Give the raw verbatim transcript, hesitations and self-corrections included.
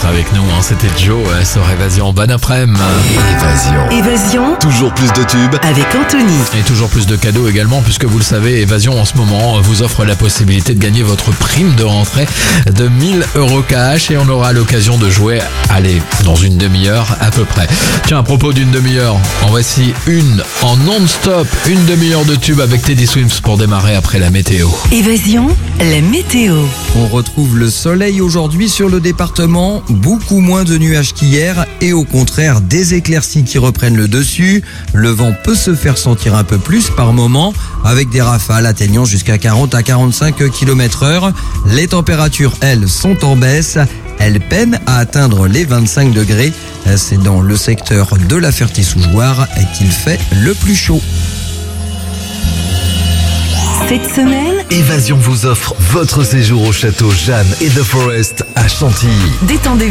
d'être avec nous, hein. C'était Joe euh, sur Évasion. Bonne après-midi. Évasion. Évasion Toujours plus de tubes. avec Anthony. Et toujours plus de cadeaux également, puisque vous le savez, Évasion en ce moment vous offre la possibilité de gagner votre prime de rentrée de mille euros cash, et on aura l'occasion de jouer, allez, dans une demi-heure à peu près. Tiens, à propos d'une demi-heure, en voici une en non-stop, une demi-heure de tube avec Teddy Swims pour démarrer après la météo. Évasion, la météo. On retrouve le soleil aujourd'hui sur le département, beaucoup moins de nuages qu'hier et au contraire des éclaircies qui reprennent le dessus. Le vent peut se faire sentir un peu plus par moment avec des rafales atteignant jusqu'à quarante à quarante-cinq kilomètres heure. Les températures, elles, sont en baisse. Elles peinent à atteindre les vingt-cinq degrés. C'est dans le secteur de la Ferté-sous-Jouarre qu'il fait le plus chaud. Cette semaine, Évasion vous offre votre séjour au château Jeanne et The Forest à Chantilly. détendez